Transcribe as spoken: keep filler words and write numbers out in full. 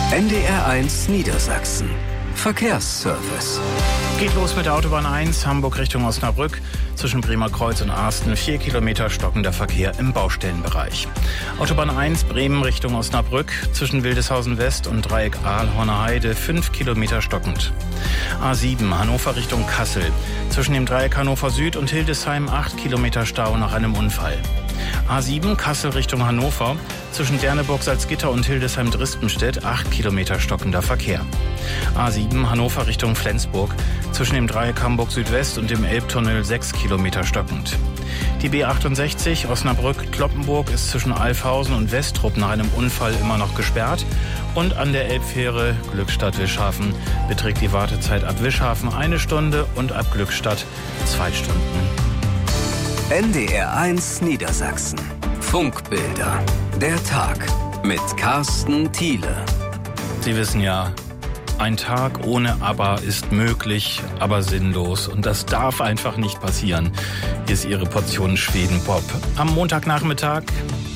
N D R eins Niedersachsen. Verkehrsservice. Geht los mit der Autobahn eins, Hamburg Richtung Osnabrück. Zwischen Bremer Kreuz und Asten vier Kilometer stockender Verkehr im Baustellenbereich. Autobahn eins, Bremen Richtung Osnabrück. Zwischen Wildeshausen West und Dreieck Aalhorner Heide fünf Kilometer stockend. A sieben, Hannover Richtung Kassel. Zwischen dem Dreieck Hannover Süd und Hildesheim acht Kilometer Stau nach einem Unfall. A sieben, Kassel Richtung Hannover. Zwischen Derneburg Salzgitter und Hildesheim Drispenstedt acht Kilometer stockender Verkehr. A sieben, Hannover Richtung Flensburg. Zwischen dem Dreieck Hamburg Südwest und dem Elbtunnel sechs Kilometer stockend. Die B achtundsechzig Osnabrück-Cloppenburg ist zwischen Alfhausen und Westrup nach einem Unfall immer noch gesperrt. Und an der Elbfähre Glückstadt-Wischhafen beträgt die Wartezeit ab Wischhafen eine Stunde und ab Glückstadt zwei Stunden. N D R eins Niedersachsen. Funkbilder. Der Tag mit Carsten Thiele. Sie wissen ja, ein Tag ohne Aber ist möglich, aber sinnlos. Und das darf einfach nicht passieren. Hier ist Ihre Portion Schweden-Pop. Am Montagnachmittag